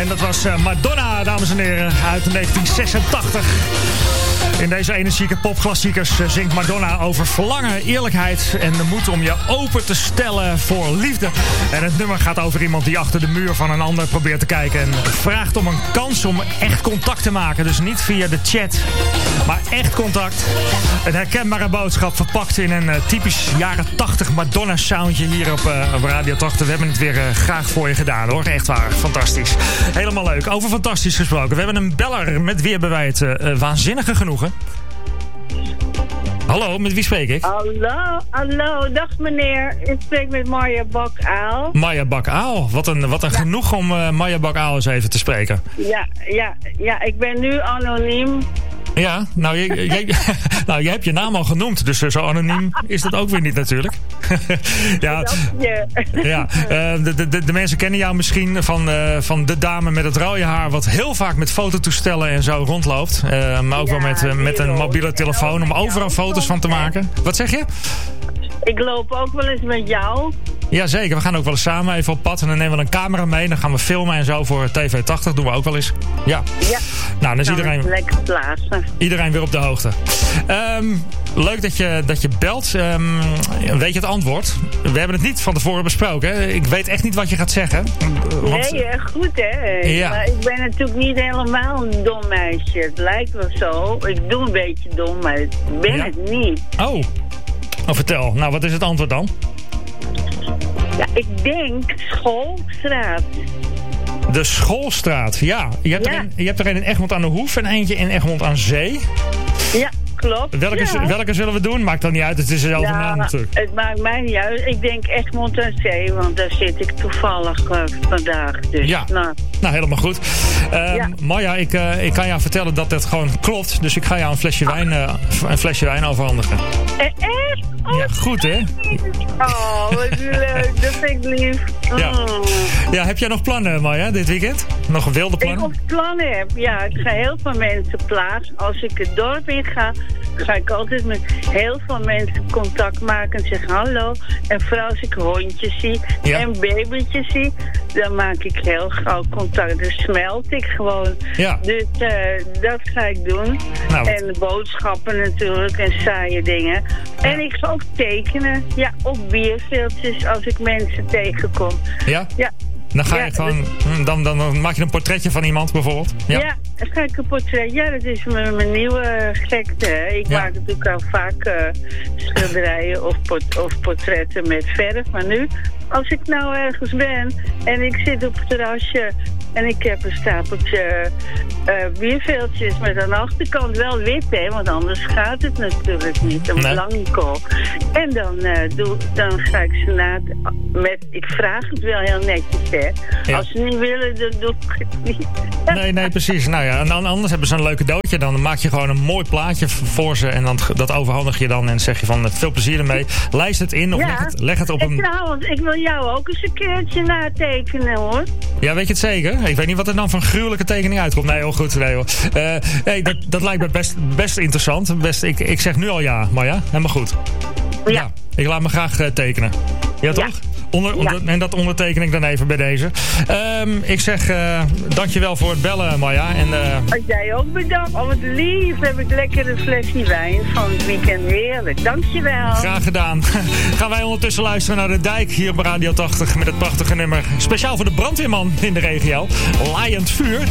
En dat was Madonna, dames en heren, uit 1986. In deze energieke popklassiekers zingt Madonna over verlangen, eerlijkheid en de moed om je open te stellen voor liefde. En het nummer gaat over iemand die achter de muur van een ander probeert te kijken en vraagt om een kans om echt contact te maken. Dus niet via de chat, maar echt contact. Een herkenbare boodschap verpakt in een typisch jaren 80 Madonna soundje hier op Radio 80. We hebben het weer graag voor je gedaan hoor, echt waar, fantastisch. Helemaal leuk, over fantastisch gesproken. We hebben een beller met wie hebben wij het waanzinnige genoegen. Hallo, met wie spreek ik? Hallo, dag meneer. Ik spreek met Marja Bakaal. Marja Bakaal, wat een genoeg om Marja Bakaal eens even te spreken. Ja, ik ben nu anoniem. Ja, nou, je hebt je naam al genoemd, dus zo anoniem is dat ook weer niet natuurlijk. De mensen kennen jou misschien van de dame met het rode haar, wat heel vaak met fototoestellen en zo rondloopt. Maar ook wel met een mobiele telefoon om overal foto's van te maken. Wat zeg je? Ik loop ook wel eens met jou. Jazeker, we gaan ook wel eens samen even op pad en dan nemen we een camera mee. Dan gaan we filmen en zo voor TV 80, doen we ook wel eens. Ja. Nou, dan is iedereen weer op de hoogte. Leuk dat je belt. Weet je het antwoord? We hebben het niet van tevoren besproken. Hè? Ik weet echt niet wat je gaat zeggen. Nee, goed hè. Ja. Maar ik ben natuurlijk niet helemaal een dom meisje. Het lijkt wel zo. Ik doe een beetje dom, maar ik ben het niet. Oh, vertel. Nou, wat is het antwoord dan? Ja, ik denk Schoolstraat. De Schoolstraat, ja. Je hebt er een in Egmond aan de Hoef en eentje in Egmond aan Zee. Ja, klopt. Welke zullen we doen? Maakt dan niet uit, het is dezelfde naam natuurlijk. Het maakt mij niet uit. Ik denk Egmond aan Zee, want daar zit ik toevallig vandaag. Dus, ja, nou helemaal goed. Marja, ik kan jou vertellen dat het gewoon klopt. Dus ik ga jou een flesje wijn overhandigen. Echt? Oh, ja, goed hè? Oh, wat leuk. Dat vind ik lief. Ja, heb jij nog plannen, Marja, dit weekend? Nog wilde plannen? Ik nog plannen heb? Ja, ik ga heel veel mensen plaatsen. Als ik het dorp in ga ik altijd met heel veel mensen contact maken en zeggen hallo. En vooral als ik hondjes zie en babytjes zie, dan maak ik heel gauw contact. Dus smelt ik gewoon. Ja. Dus dat ga ik doen. Nou, en boodschappen natuurlijk en saaie dingen. Ja. En ik ga ook tekenen. Ja, op bierveeltjes als ik mensen tegenkom. Ja? Ja. Dan ga je gewoon, dan maak je een portretje van iemand bijvoorbeeld. Ja, dan ga ik een portret. Ja, dat is mijn nieuwe gekte. Ik maak natuurlijk al vaak schilderijen of portretten met verf. Maar nu, als ik nou ergens ben en ik zit op het terrasje en ik heb een stapeltje bierveeltjes met aan de achterkant wel wit, hè, want anders gaat het natuurlijk niet. Een blanco. En dan ga ik ze ik vraag het wel heel netjes, hè. Ja. Als ze niet willen, dan doe ik het niet. Nee, precies. Nou ja, en dan anders hebben ze een leuk cadeautje. Dan maak je gewoon een mooi plaatje voor ze en dan, dat overhandig je dan en zeg je van veel plezier ermee. Lijst het in of leg het op een... Trouwens, ik wil jou ook eens een keertje natekenen, hoor. Ja, weet je het zeker? Ik weet niet wat er dan van gruwelijke tekening uitkomt. Nee, heel goed. Nee, hoor. Dat lijkt me best interessant. Ik zeg nu al ja, maar ja, helemaal goed. Ja. Ik laat me graag tekenen. Ja, toch? En dat onderteken ik dan even bij deze. Ik zeg dankjewel voor het bellen, Marja. Jij ook bedankt. Oh, wat lief. Heb ik lekker een flesje wijn van het weekend. Heerlijk. Dankjewel. Graag gedaan. Gaan wij ondertussen luisteren naar de Dijk hier op Radio 80 met het prachtige nummer. Speciaal voor de brandweerman in de regio. Laaiend vuur.